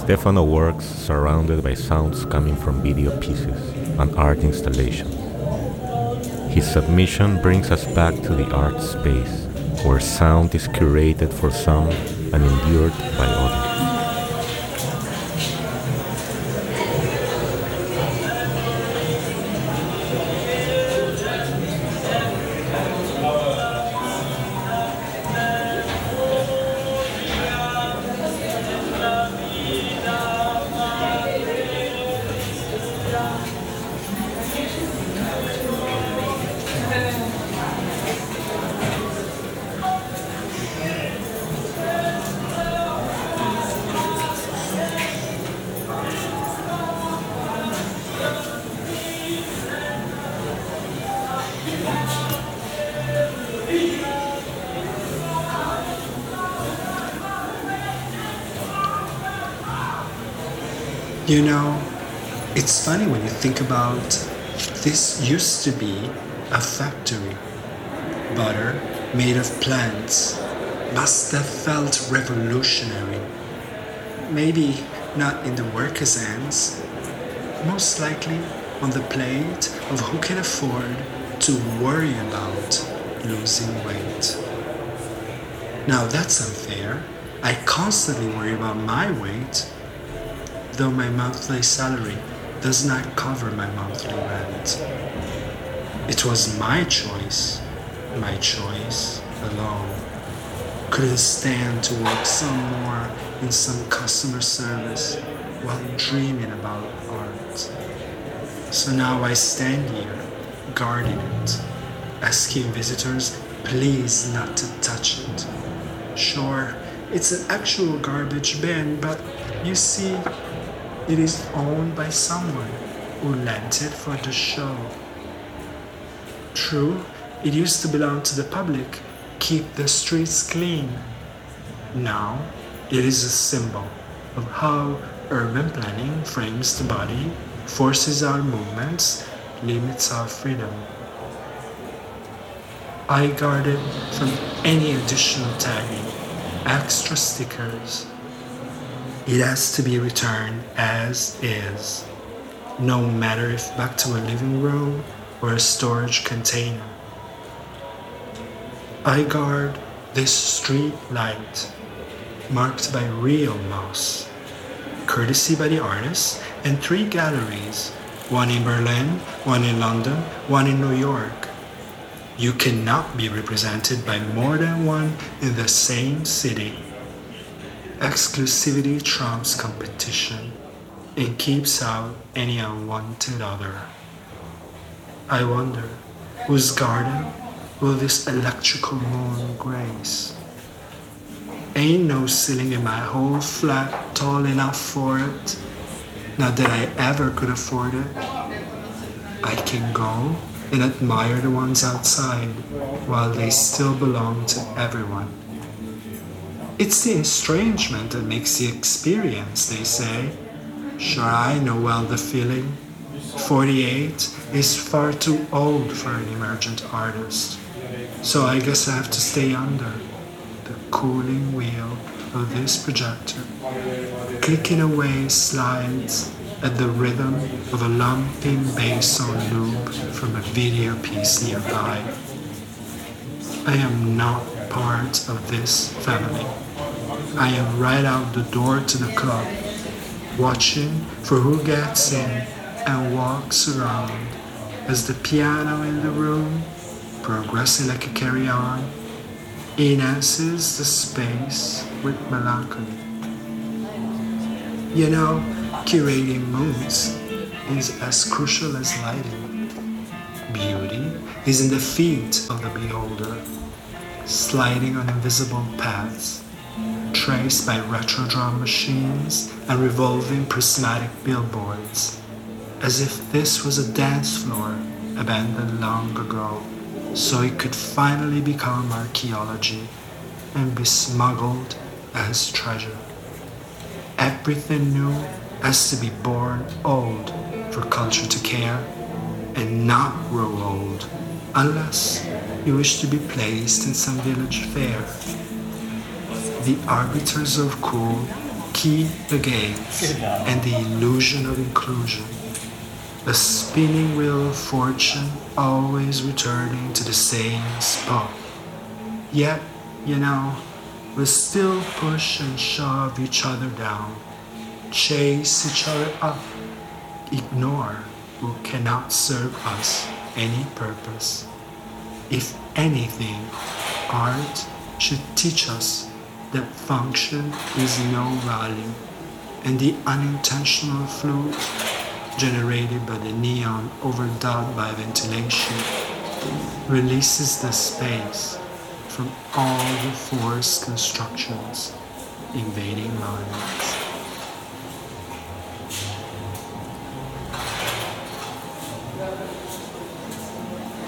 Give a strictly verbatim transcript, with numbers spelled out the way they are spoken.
Stefano works surrounded by sounds coming from video pieces and art installations. His submission brings us back to the art space, where sound is curated for some and endured by others. You know, it's funny when you think about this used to be a factory. Butter made of plants must have felt revolutionary. Maybe not in the worker's hands, most likely on the plate of who can afford to worry about losing weight. Now that's unfair. I constantly worry about my weight, though my monthly salary does not cover my monthly rent. It was my choice, my choice alone. Couldn't stand to work some more in some customer service while dreaming about art. So now I stand here, guarding it, asking visitors please not to touch it. Sure, it's an actual garbage bin, but you see, it is owned by someone who lent it for the show. True, it used to belong to the public, keep the streets clean. Now, it is a symbol of how urban planning frames the body, forces our movements, limits our freedom. I guard it from any additional tagging, extra stickers. It has to be returned as is, no matter if back to a living room or a storage container. I guard this street light, marked by real moss, courtesy by the artists, and three galleries, one in Berlin, one in London, one in New York. You cannot be represented by more than one in the same city. Exclusivity trumps competition and keeps out any unwanted other. I wonder, whose garden will this electrical moon grace? Ain't no ceiling in my whole flat tall enough for it. Not that I ever could afford it. I can go and admire the ones outside while they still belong to everyone. It's the estrangement that makes the experience, they say. Sure, I know well the feeling. forty-eight is far too old for an emergent artist. So I guess I have to stay under the cooling wheel of this projector, clicking away slides at the rhythm of a lumping bass on loop from a video piece nearby. I am not part of this family. I am right out the door to the club, watching for who gets in and walks around as the piano in the room, progressing like a carry-on, enhances the space with melancholy. You know, curating moods is as crucial as lighting. Beauty is in the feet of the beholder, sliding on invisible paths, traced by retro drum machines and revolving prismatic billboards, as if this was a dance floor abandoned long ago, so it could finally become archaeology and be smuggled as treasure. Everything new has to be born old for culture to care and not grow old, unless you wish to be placed in some village fair. The arbiters of cool Keep the gaze and the illusion of inclusion. A spinning wheel of fortune always returning to the same spot. Yet, you know, we still push and shove each other down, chase each other up, ignore who cannot serve us any purpose. If anything, art should teach us that function is no value, and the unintentional flute generated by the neon overdubbed by ventilation releases the space from all the forced constructions invading minds.